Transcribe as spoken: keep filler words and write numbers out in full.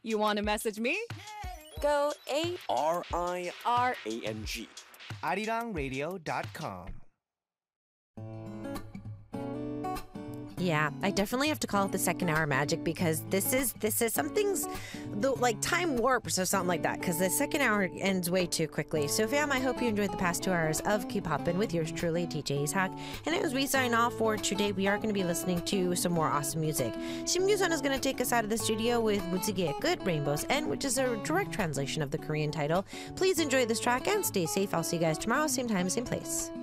You want to message me? Go A R I R A N G. arirang radio dot com. Yeah, I definitely have to call it the second hour magic because this is this is something's the like time warps or something like that because the second hour ends way too quickly. So fam, I hope you enjoyed the past two hours of Keep Hoppin' with yours truly, D J Ishak. And as we sign off for today, we are going to be listening to some more awesome music. Sim Yuzon is going to take us out of the studio with Mutsige Good Rainbow's End, which is a direct translation of the Korean title. Please enjoy this track and stay safe. I'll see you guys tomorrow, same time, same place.